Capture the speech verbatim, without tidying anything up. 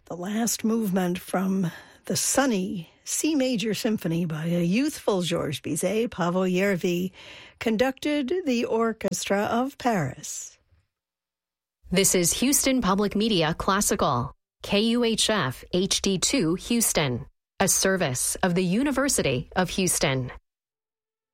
The last movement from the sunny C Major Symphony by a youthful Georges Bizet, Pavel Yervi, conducted the Orchestra of Paris. This is Houston Public Media Classical, K U H F H D two Houston, a service of the University of Houston.